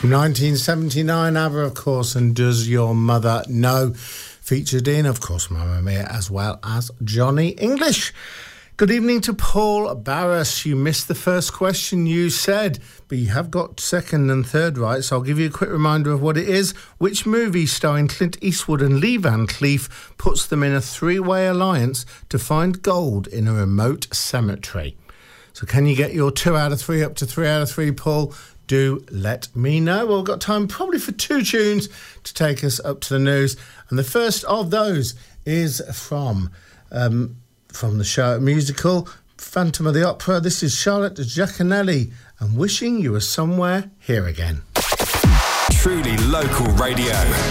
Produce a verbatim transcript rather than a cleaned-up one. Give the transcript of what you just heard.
nineteen seventy-nine, ABBA, of course, and Does Your Mother Know? Featured in, of course, Mamma Mia, as well as Johnny English. Good evening to Paul Barras. You missed the first question you said, but you have got second and third right, so I'll give you a quick reminder of what it is. Which movie starring Clint Eastwood and Lee Van Cleef puts them in a three-way alliance to find gold in a remote cemetery? So can you get your two out of three up to three out of three, Paul? Do let me know. Well, we've got time probably for two tunes to take us up to the news. And the first of those is from um, from the show musical Phantom of the Opera. This is Charlotte Giaconelli and Wishing You Were Somewhere Here Again. Truly local radio.